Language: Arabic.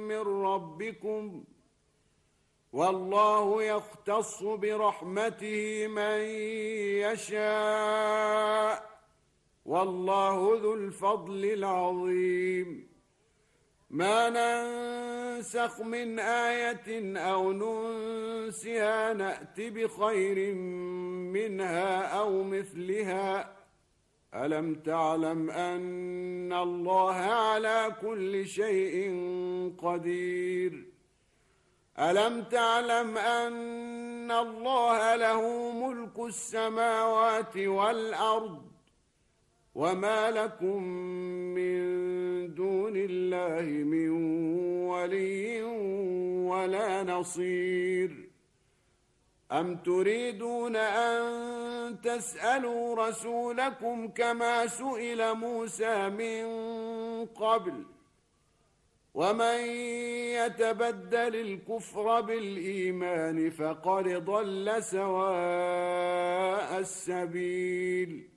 من ربكم والله يختص برحمته من يشاء والله ذو الفضل العظيم ما ننسخ من آية أو ننسها نأت بخير منها أو مثلها ألم تعلم أن الله على كل شيء قدير ألم تعلم أن الله له ملك السماوات والأرض وما لكم من دون الله من ولي ولا نصير أم تريدون أن تسألوا رسولكم كما سئل موسى من قبل ومن يتبدل الكفر بالإيمان فقد ضل سواء السبيل